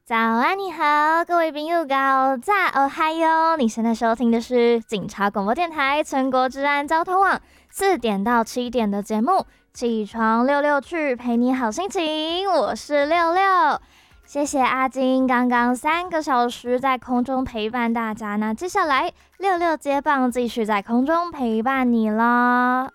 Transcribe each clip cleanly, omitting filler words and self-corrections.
早安，你好，各位朋友高炸哦嗨哟！你现在收听的是警察广播电台全国治安交通网4点到7点的节目，起床溜溜去，陪你好心情。我是六六，谢谢阿金，刚刚3个小时在空中陪伴大家，那接下来六六接棒，继续在空中陪伴你啦。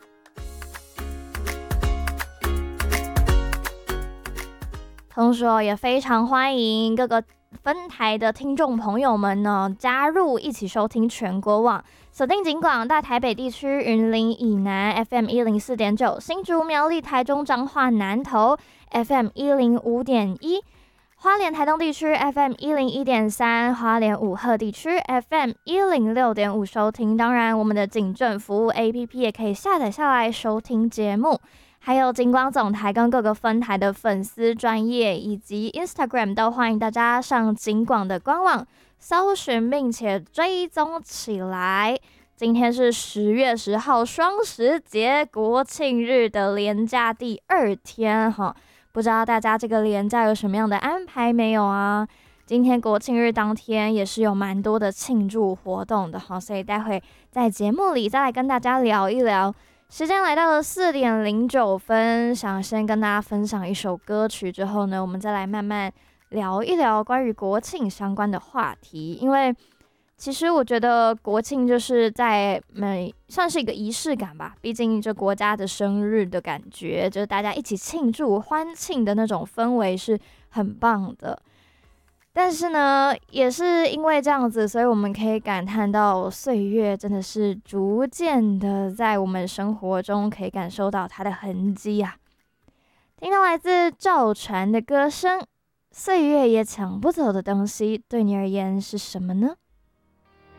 同时也非常欢迎各个分台的听众朋友们呢加入一起收听全国网，锁定警广大台北地区云林以南 FM 104.9，新竹苗栗台中彰化南投 FM 105.1，花莲台东地区 FM 101.3，花莲武鹤地区 FM 106.5收听。当然，我们的警政服务 APP 也可以下载下来收听节目。还有警广总台跟各个分台的粉丝专页以及 Instagram 都欢迎大家上警广的官网搜寻并且追踪起来。今天是10月10号双十节国庆日的连假第2天哈，不知道大家这个连假有什么样的安排没有啊？今天国庆日当天也是有蛮多的庆祝活动的哈，所以待会在节目里再来跟大家聊一聊。时间来到了4点09分，想先跟大家分享一首歌曲之后呢，我们再来慢慢聊一聊关于国庆相关的话题。因为其实我觉得国庆就是算是一个仪式感吧，毕竟这国家的生日的感觉，就是大家一起庆祝欢庆的那种氛围是很棒的。但是呢，也是因为这样子，所以我们可以感叹到岁月真的是逐渐的在我们生活中可以感受到它的痕迹啊。听到来自赵传的歌声，岁月也抢不走的东西，对你而言是什么呢？